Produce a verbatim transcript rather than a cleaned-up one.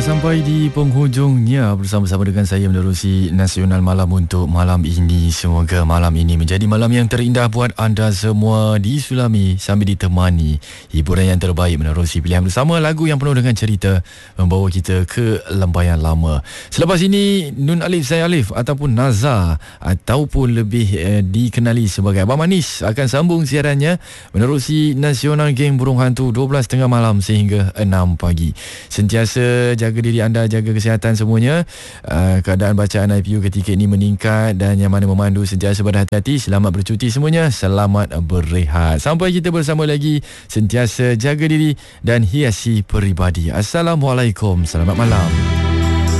Sampai di penghujungnya bersama-sama dengan saya menerusi Nasional Malam untuk malam ini. Semoga malam ini menjadi malam yang terindah buat anda semua di Sulami sambil ditemani hiburan yang terbaik menerusi pilihan bersama lagu yang penuh dengan cerita membawa kita ke lembayan lama. Selepas ini Nun Alif saya Alif ataupun Naza ataupun lebih eh, dikenali sebagai Abang Manis akan sambung siarannya menerusi Nasional Geng Burung Hantu dua belas tiga puluh malam sehingga enam pagi. Sentiasa jaga diri anda, jaga kesihatan semuanya. uh, Keadaan bacaan I P U ketika ini meningkat dan yang mana memandu sentiasa berhati-hati. Selamat bercuti semuanya, selamat berehat. Sampai kita bersama lagi, sentiasa jaga diri dan hiasi peribadi. Assalamualaikum, selamat malam.